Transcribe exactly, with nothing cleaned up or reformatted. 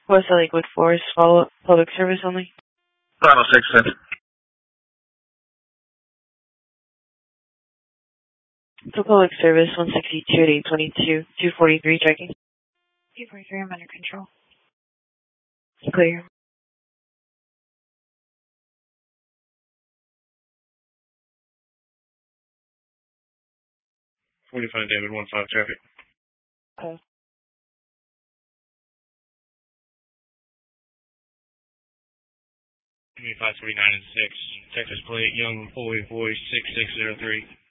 West Lakewood Forest, follow-up, public service only. Bravo six, ten. So public service, one sixty-two at eight twenty-two, two forty-three, checking. two forty-three, I'm under control. Clear. forty-five David, one five traffic. Okay. five forty-nine and six. Texas plate, Young Boy, Boy, six six zero three.